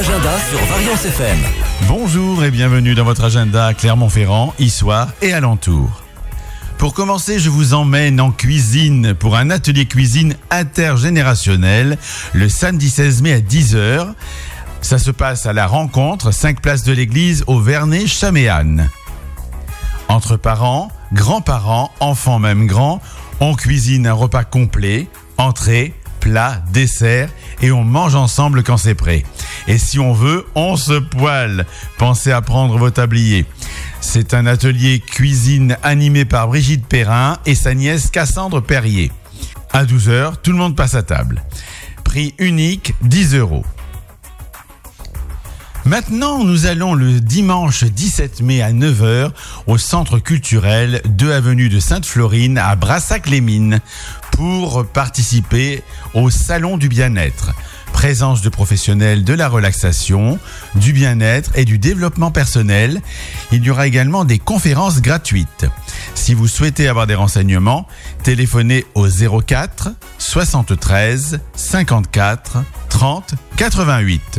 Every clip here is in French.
agenda sur Variance FM. Bonjour et bienvenue dans votre agenda à Clermont-Ferrand, Issoire et alentour. Pour commencer, je vous emmène en cuisine pour un atelier cuisine intergénérationnel le samedi 16 mai à 10h. Ça se passe à la rencontre, 5 places de l'église au Vernet-Chaméanne. Entre parents, grands-parents, enfants même grands, on cuisine un repas complet, entrée, plat, dessert et on mange ensemble quand c'est prêt. Et si on veut, on se poêle. Pensez à prendre vos tabliers. C'est un atelier cuisine animé par Brigitte Perrin et sa nièce Cassandre Perrier. À 12h, tout le monde passe à table. Prix unique, 10 €. Maintenant, nous allons le dimanche 17 mai à 9h au Centre culturel 2 avenue de Sainte-Florine à Brassac-les-Mines pour participer au Salon du bien-être. Présence de professionnels de la relaxation, du bien-être et du développement personnel. Il y aura également des conférences gratuites. Si vous souhaitez avoir des renseignements, téléphonez au 04 73 54 30 88.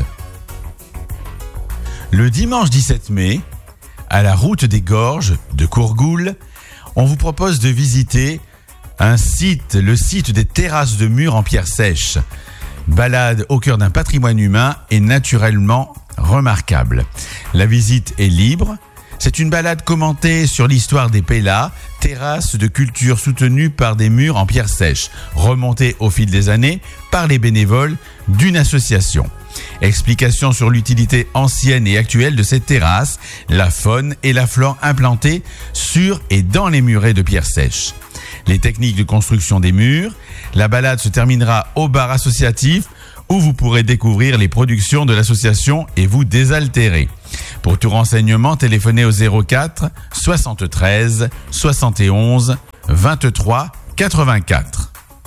Le dimanche 17 mai, à la route des Gorges de Courgoul, on vous propose de visiter le site des terrasses de murs en pierre sèche. Balade au cœur d'un patrimoine humain et naturellement remarquable. La visite est libre. C'est une balade commentée sur l'histoire des Pélas, terrasses de culture soutenues par des murs en pierre sèche, remontées au fil des années par les bénévoles d'une association. Explication sur l'utilité ancienne et actuelle de cette terrasse, la faune et la flore implantées sur et dans les murets de pierre sèche. Les techniques de construction des murs. La balade se terminera au bar associatif où vous pourrez découvrir les productions de l'association et vous désaltérer. Pour tout renseignement, téléphonez au 04 73 71 23 84.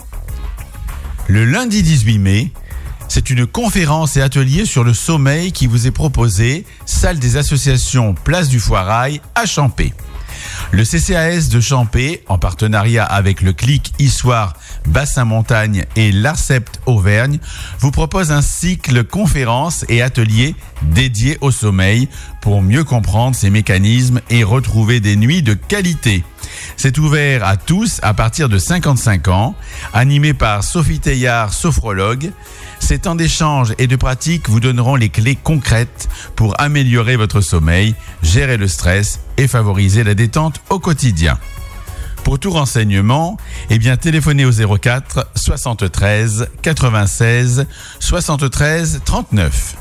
Le lundi 18 mai, c'est une conférence et atelier sur le sommeil qui vous est proposé, salle des associations Place du Foirail à Champé. Le CCAS de Champé, en partenariat avec le CLIC Issoire Bassin Montagne et l'Arcept Auvergne, vous propose un cycle conférences et ateliers dédiés au sommeil pour mieux comprendre ses mécanismes et retrouver des nuits de qualité. C'est ouvert à tous à partir de 55 ans, animé par Sophie Teillard, sophrologue. Ces temps d'échange et de pratique vous donneront les clés concrètes pour améliorer votre sommeil, gérer le stress et favoriser la détente au quotidien. Pour tout renseignement, téléphonez au 04 73 96 73 39.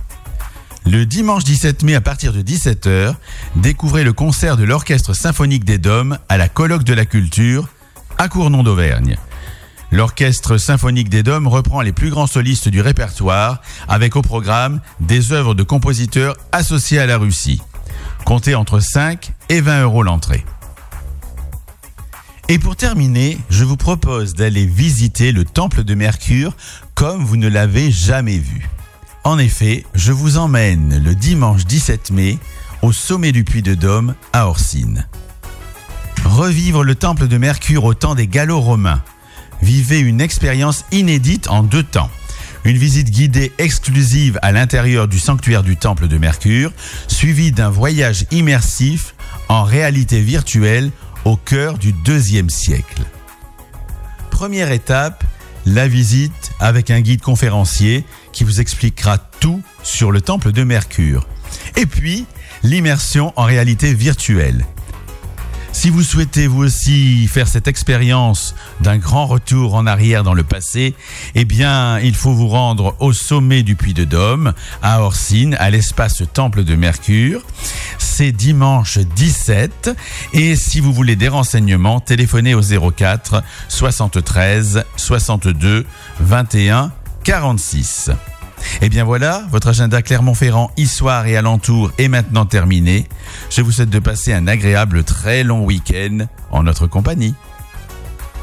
Le dimanche 17 mai à partir de 17h, découvrez le concert de l'Orchestre Symphonique des Dômes à la Colloque de la Culture à Cournon d'Auvergne. L'Orchestre Symphonique des Dômes reprend les plus grands solistes du répertoire avec au programme des œuvres de compositeurs associés à la Russie. Comptez entre 5 et 20 € l'entrée. Et pour terminer, je vous propose d'aller visiter le Temple de Mercure comme vous ne l'avez jamais vu. En effet, je vous emmène le dimanche 17 mai au sommet du Puy de Dôme à Orsine. Revivre le Temple de Mercure au temps des Gallo-Romains. Vivez une expérience inédite en 2 temps. Une visite guidée exclusive à l'intérieur du sanctuaire du Temple de Mercure, suivie d'un voyage immersif en réalité virtuelle au cœur du IIe siècle. Première étape, la visite avec un guide conférencier qui vous expliquera tout sur le Temple de Mercure. Et puis, l'immersion en réalité virtuelle. Si vous souhaitez vous aussi faire cette expérience d'un grand retour en arrière dans le passé, il faut vous rendre au sommet du Puy de Dôme, à Orsine, à l'espace Temple de Mercure. C'est dimanche 17. Et si vous voulez des renseignements, téléphonez au 04 73 62 21 46. Voilà, votre agenda Clermont-Ferrand, Issoire et alentour est maintenant terminé. Je vous souhaite de passer un agréable très long week-end en notre compagnie.